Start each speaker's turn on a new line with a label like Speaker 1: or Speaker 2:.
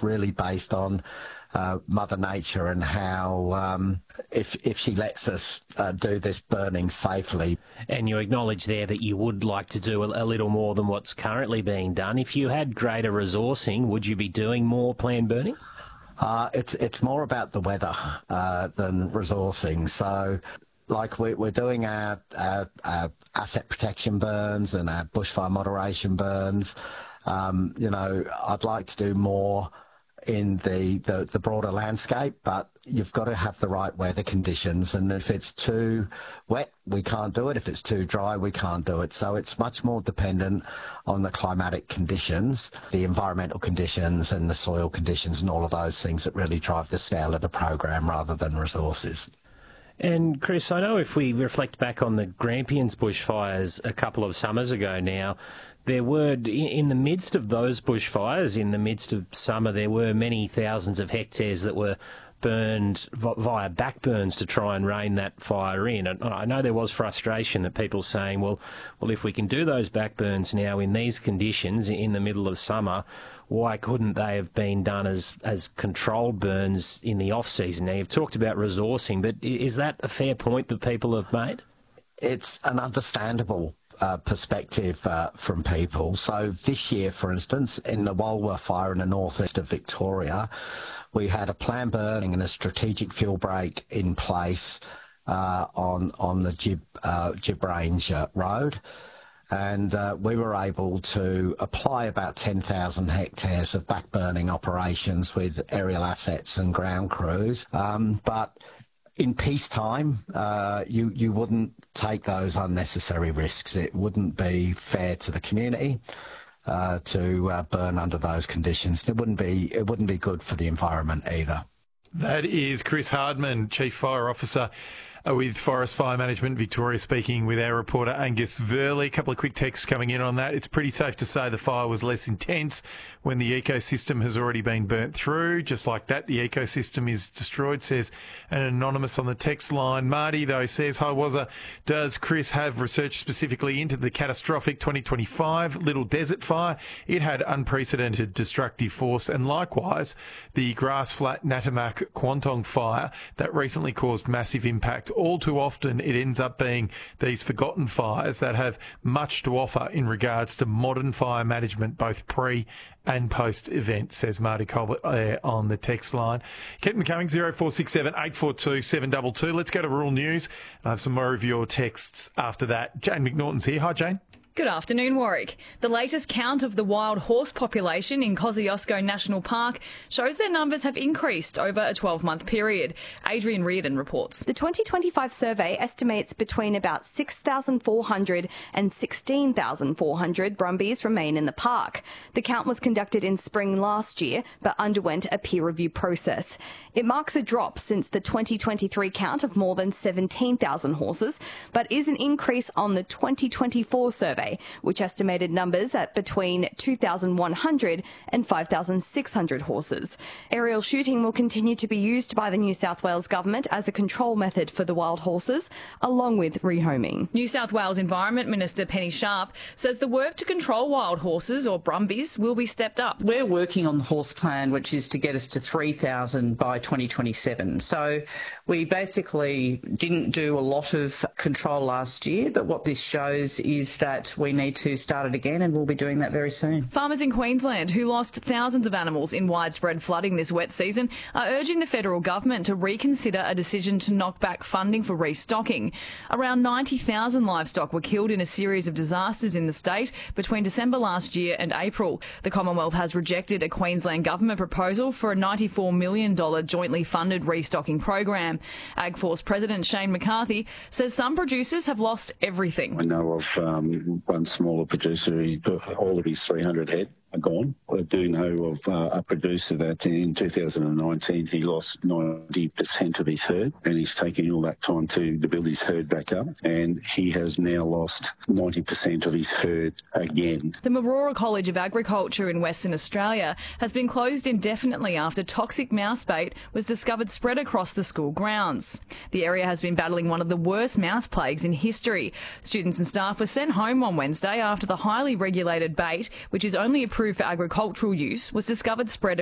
Speaker 1: it's really based on Mother Nature and how if she lets us do this burning safely.
Speaker 2: And you acknowledge there that you would like to do a little more than what's currently being done. If you had greater resourcing, would you be doing more planned burning?
Speaker 1: It's more about the weather than resourcing. So, like we're doing our asset protection burns and our bushfire moderation burns. I'd like to do more in the broader landscape, but you've got to have the right weather conditions, and if it's too wet we can't do it, if it's too dry we can't do it. So it's much more dependent on the climatic conditions, the environmental conditions and the soil conditions and all of those things that really drive the scale of the program rather than resources.
Speaker 2: And Chris, I know if we reflect back on the Grampians bushfires a couple of summers ago now, there were, in the midst of those bushfires, in the midst of summer, there were many thousands of hectares that were burned via backburns to try and rein that fire in. And I know there was frustration that people saying, well, if we can do those backburns now in these conditions in the middle of summer, why couldn't they have been done as controlled burns in the off-season? Now, you've talked about resourcing, but is that a fair point that people have made?
Speaker 1: It's an understandable perspective from people. So this year, for instance, in the Walwa fire in the northeast of Victoria, we had a planned burning and a strategic fuel break in place on the Jib Range Road. And we were able to apply about 10,000 hectares of backburning operations with aerial assets and ground crews. But in peacetime, you wouldn't take those unnecessary risks. It wouldn't be fair to the community to burn under those conditions. It wouldn't be good for the environment either.
Speaker 3: That is Chris Hardman, Chief Fire Officer with Forest Fire Management Victoria, speaking with our reporter Angus Verley. A couple of quick texts coming in on that. It's pretty safe to say the fire was less intense when the ecosystem has already been burnt through. Just like that, the ecosystem is destroyed, says an anonymous on the text line. Marty, though, says, hi, Wazza, does Chris have research specifically into the catastrophic 2025 Little Desert fire? It had unprecedented destructive force, and likewise the Grass Flat Natamak Kwantong fire that recently caused massive impact. All too often it ends up being these forgotten fires that have much to offer in regards to modern fire management, both pre and post-event, says Marty Colbert on the text line. Keep them coming, 0467 842 722. Let's go to rural news. I have some more of your texts after that. Jane McNaughton's here. Hi, Jane.
Speaker 4: Good afternoon, Warwick. The latest count of the wild horse population in Kosciuszko National Park shows their numbers have increased over a 12-month period. Adrian Reardon reports.
Speaker 5: The 2025 survey estimates between about 6,400 and 16,400 brumbies remain in the park. The count was conducted in spring last year, but underwent a peer review process. It marks a drop since the 2023 count of more than 17,000 horses, but is an increase on the 2024 survey, which estimated numbers at between 2,100 and 5,600 horses. Aerial shooting will continue to be used by the New South Wales government as a control method for the wild horses, along with rehoming.
Speaker 4: New South Wales Environment Minister Penny Sharp says the work to control wild horses, or brumbies, will be stepped up.
Speaker 6: We're working on the horse plan, which is to get us to 3,000 by 2027. So we basically didn't do a lot of control last year, but what this shows is that we need to start it again, and we'll be doing that very soon.
Speaker 4: Farmers in Queensland who lost thousands of animals in widespread flooding this wet season are urging the federal government to reconsider a decision to knock back funding for restocking. Around 90,000 livestock were killed in a series of disasters in the state between December last year and April. The Commonwealth has rejected a Queensland government proposal for a $94 million jointly funded restocking program. AgForce President Shane McCarthy says some producers have lost everything.
Speaker 7: I know of one smaller producer, all of his 300 head are gone. I do know of a producer that in 2019 he lost 90% of his herd, and he's taking all that time to build his herd back up, and he has now lost 90% of his herd again.
Speaker 4: The Marora College of Agriculture in Western Australia has been closed indefinitely after toxic mouse bait was discovered spread across the school grounds. The area has been battling one of the worst mouse plagues in history. Students and staff were sent home on Wednesday after the highly regulated bait, which is only approved for agricultural use, was discovered spread